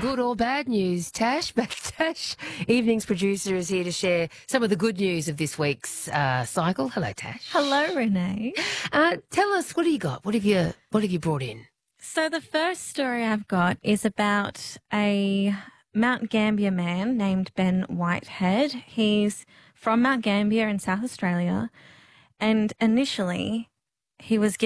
good or bad news, Tash. But Tash, evening's producer, is here to share some of the good news of this week's cycle. Hello, Tash. Hello, Renee. Tell us, what do you got? What have you brought in? So the first story I've got is about a Mount Gambier man named Ben Whitehead. He's from Mount Gambier in South Australia, and initially he was given